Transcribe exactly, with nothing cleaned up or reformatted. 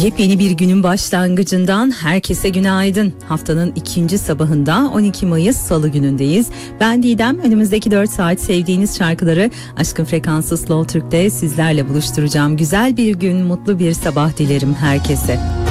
Yepyeni bir günün başlangıcından herkese günaydın. Haftanın ikinci sabahında on iki Mayıs Salı günündeyiz. Ben Didem. Önümüzdeki dört saat sevdiğiniz şarkıları Aşkın Frekansı Slow Türk'te sizlerle buluşturacağım. Güzel bir gün, mutlu bir sabah dilerim herkese.